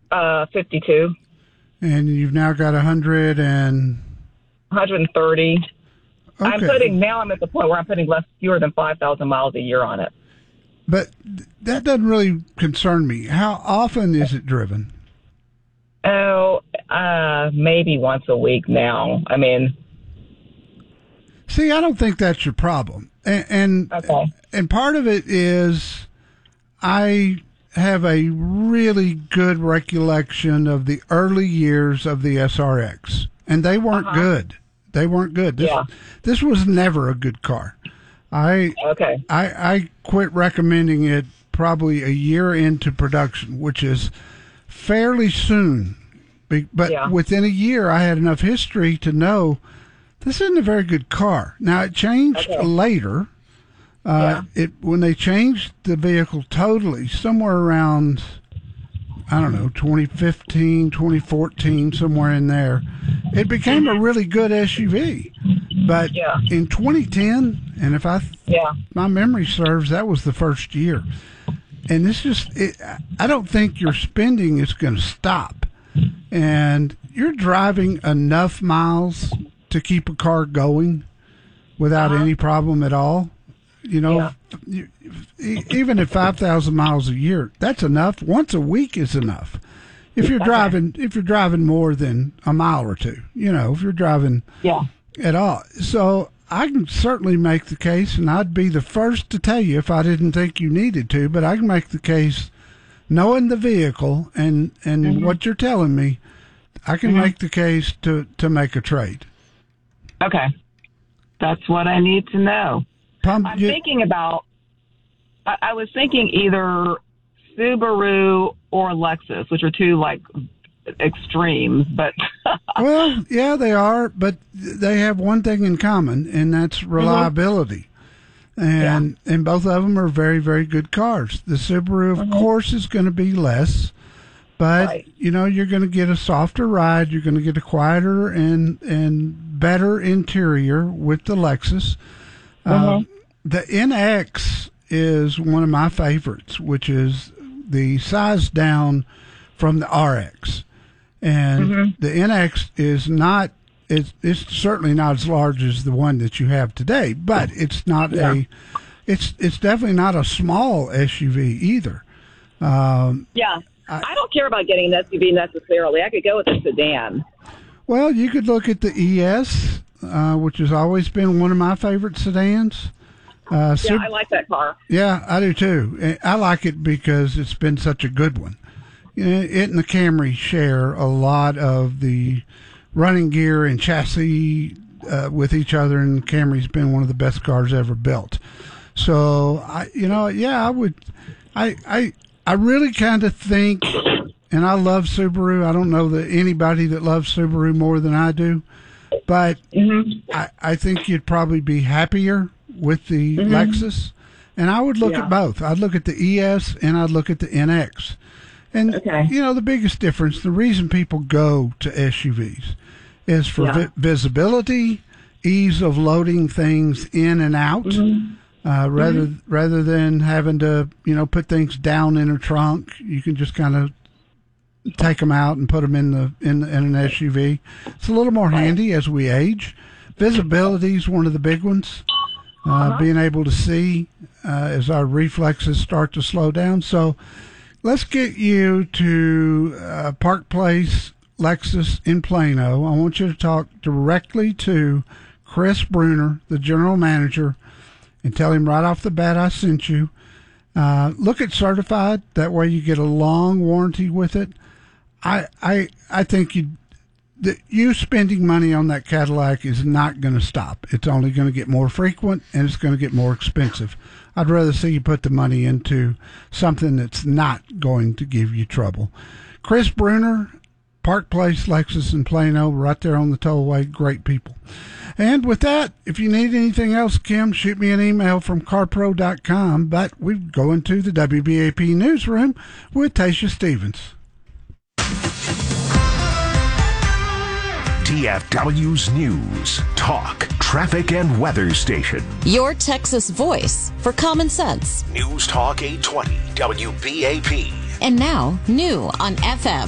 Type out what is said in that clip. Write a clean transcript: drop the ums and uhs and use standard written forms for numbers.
52. And you've now got 130. Okay. I'm at the point where I'm putting fewer than 5,000 miles a year on it. But that doesn't really concern me. How often is it driven? Oh, maybe once a week now. I mean, see, I don't think that's your problem. And part of it is I have a really good recollection of the early years of the SRX, and they weren't good. They weren't good. This was never a good car. I quit recommending it probably a year into production, which is fairly soon. But within a year, I had enough history to know this isn't a very good car. Now, it changed later. When they changed the vehicle totally, somewhere around, 2015, 2014, somewhere in there, it became a really good SUV. But in 2010, and if my memory serves, that was the first year. And I don't think your spending is going to stop. And you're driving enough miles to keep a car going without any problem at all. Even at 5,000 miles a year, that's enough. Once a week is enough. If you're driving more than a mile or two, if you're driving at all. So I can certainly make the case, and I'd be the first to tell you if I didn't think you needed to, but I can make the case, knowing the vehicle and what you're telling me, I can make the case to make a trade. Okay. That's what I need to know. I was thinking either Subaru or Lexus, which are two extremes, but well, yeah, they are, but they have one thing in common, and that's reliability. And both of them are very, very good cars. The Subaru, of course, is going to be less, but you're going to get a softer ride. You're going to get a quieter and better interior with the Lexus. The NX is one of my favorites, which is the size down from the RX. And the NX is not, it's certainly not as large as the one that you have today, but it's not it's definitely not a small SUV either. I don't care about getting an SUV necessarily. I could go with a sedan. Well, you could look at the ES, which has always been one of my favorite sedans. I like that car. Yeah, I do too. I like it because it's been such a good one. It and the Camry share a lot of the running gear and chassis with each other, and Camry's been one of the best cars ever built. So, I really kind of think, and I love Subaru. I don't know that anybody that loves Subaru more than I do, but I think you'd probably be happier with the Lexus, and I would look at both. I'd look at the ES and I'd look at the NX. And, the biggest difference, the reason people go to SUVs is for visibility, ease of loading things in and out, rather than having to, put things down in a trunk. You can just kind of take them out and put them in an SUV. It's a little more handy as we age. Visibility is one of the big ones. Being able to see as our reflexes start to slow down. So let's get you to Park Place Lexus in Plano. I want you to talk directly to Chris Bruner, the general manager, and tell him right off the bat I sent you. Look at certified. That way you get a long warranty with it. I think you spending money on that Cadillac is not going to stop. It's only going to get more frequent, and it's going to get more expensive. I'd rather see you put the money into something that's not going to give you trouble. Chris Bruner, Park Place Lexus in Plano, right there on the tollway. Great people. And with that, if you need anything else, Kim, shoot me an email from carpro.com. But we go into the WBAP newsroom with Tasha Stevens. DFW's News, Talk, Traffic, and Weather Station. Your Texas voice for common sense. News Talk 820, WBAP. And now, new on FM.